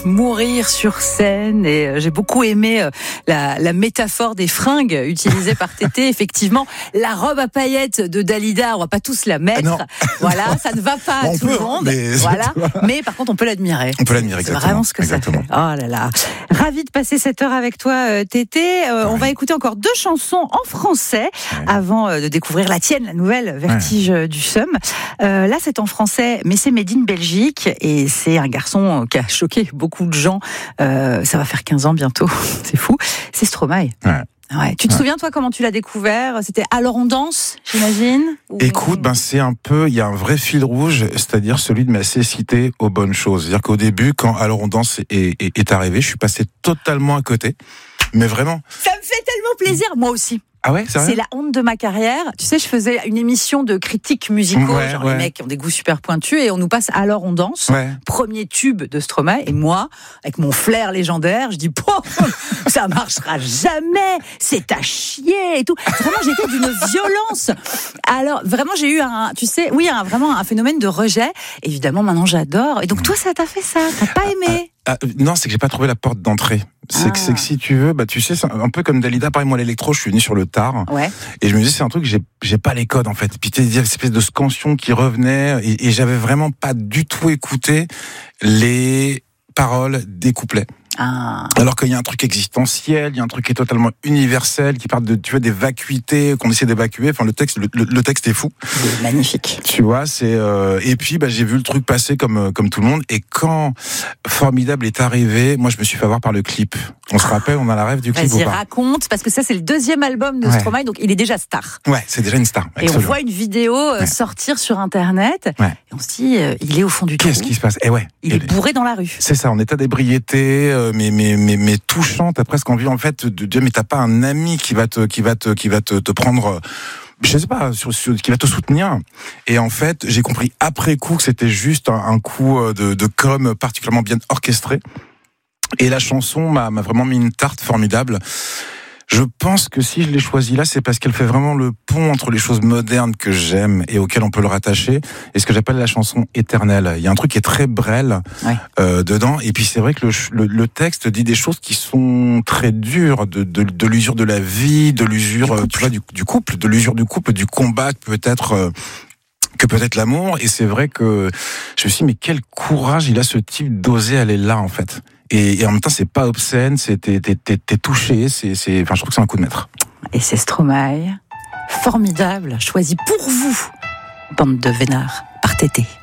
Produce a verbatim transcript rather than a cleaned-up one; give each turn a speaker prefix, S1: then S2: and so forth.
S1: mourir sur scène. Et euh, j'ai beaucoup aimé euh, la, la métaphore des fringues utilisées par Tété. Effectivement, la robe à paillettes de Dalida, on va pas tous la mettre. Ah voilà, ça ne va pas
S2: bon,
S1: à tout
S2: peut,
S1: le monde.
S2: Mais...
S1: Voilà. Mais par contre, on peut l'admirer.
S2: On peut l'admirer,
S1: c'est
S2: exactement.
S1: Vraiment ce que exactement. ça fait. Oh là là. Ravi de passer cette heure avec toi, euh, Tété. Euh, ouais. On va écouter encore deux chansons en français ouais. avant euh, de découvrir la tienne, la nouvelle Vertige ouais. du Somme. Euh, là, c'est en français, mais c'est made in Belgique et c'est un garçon qui a choqué beaucoup de gens. Euh, ça va faire quinze ans bientôt. C'est fou. C'est Stromae.
S2: Ouais.
S1: Ouais. Tu te ouais. souviens, toi, comment tu l'as découvert ? C'était Alors on danse, j'imagine ? Ou...
S2: Écoute, ben c'est un peu, il y a un vrai fil rouge, c'est-à-dire celui de ma cécité aux bonnes choses. C'est-à-dire qu'au début, quand Alors on danse est, est, est arrivé, je suis passé totalement à côté. Mais vraiment.
S1: Ça me fait tellement plaisir, moi aussi.
S2: Ah ouais, c'est vrai ?
S1: C'est la honte de ma carrière. Tu sais, je faisais une émission de critiques musicaux,
S2: ouais,
S1: genre
S2: ouais.
S1: les mecs qui ont des goûts super pointus, et on nous passe Alors on danse,
S2: ouais.
S1: premier tube de Stromae, et moi, avec mon flair légendaire, je dis, oh, ça marchera jamais, c'est à chier, et tout. Vraiment, j'étais d'une violence. Alors, vraiment, j'ai eu un, tu sais, oui, un, vraiment un phénomène de rejet. Évidemment, maintenant, j'adore. Et donc, toi, ça t'a fait ça, t'as pas aimé ?
S2: Ah, ah, non, c'est que j'ai pas trouvé la porte d'entrée. C'est, ah. que, c'est que si tu veux, bah tu sais, c'est un peu comme Dalida, pareil, moi l'électro, je suis venu sur le tard.
S1: Ouais.
S2: Et je me dis, c'est un truc, j'ai, j'ai pas les codes en fait. Puis tu sais, cette espèce de scansion qui revenait, et, et j'avais vraiment pas du tout écouté les paroles des couplets.
S1: Ah.
S2: Alors qu'il y a un truc existentiel, il y a un truc qui est totalement universel, qui parle de, tu vois, des vacuités qu'on essaie d'évacuer. Enfin, le texte, le, le texte est fou.
S1: C'est magnifique.
S2: Tu vois, c'est euh... et puis bah j'ai vu le truc passer comme comme tout le monde. Et quand Formidable est arrivé, moi je me suis fait avoir par le clip. On se rappelle, on a la rêve du clip.
S1: Vas-y,
S2: ou pas
S1: raconte, parce que ça c'est le deuxième album de ouais. Stromae, donc il est déjà star.
S2: Ouais, c'est déjà une star.
S1: Et on voit une vidéo euh, ouais. sortir sur internet.
S2: Ouais.
S1: Et on se dit, euh, il est au fond du trou.
S2: Qu'est-ce qui se passe ? Et ouais.
S1: Il est bourré dans la rue.
S2: C'est ça, en état d'ébriété, euh, mais mais mais mais touchant. T'as presque envie en fait de dire, mais t'as pas un ami qui va te qui va te qui va te, te prendre. Je sais pas, sur, sur, qui va te soutenir. Et en fait, j'ai compris après coup que c'était juste un, un coup de, de com particulièrement bien orchestré. Et la chanson m'a, m'a vraiment mis une tarte formidable. Je pense que si je l'ai choisie là, c'est parce qu'elle fait vraiment le pont entre les choses modernes que j'aime et auxquelles on peut le rattacher, et ce que j'appelle la chanson éternelle. Il y a un truc qui est très Brel ouais. euh, dedans, et puis c'est vrai que le, le, le texte dit des choses qui sont très dures, de, de, de l'usure de la vie, de l'usure tu vois, du, du couple, de l'usure du couple, du combat peut-être... Euh, que peut-être l'amour, et c'est vrai que je me suis dit, mais quel courage il a ce type d'oser aller là, en fait. Et, et en même temps, c'est pas obscène, c'est, t'es, t'es, t'es, t'es touché, c'est, c'est, enfin, je trouve que c'est un coup de maître.
S1: Et c'est Stromae, formidable, choisi pour vous, bande de vénards, par Tété.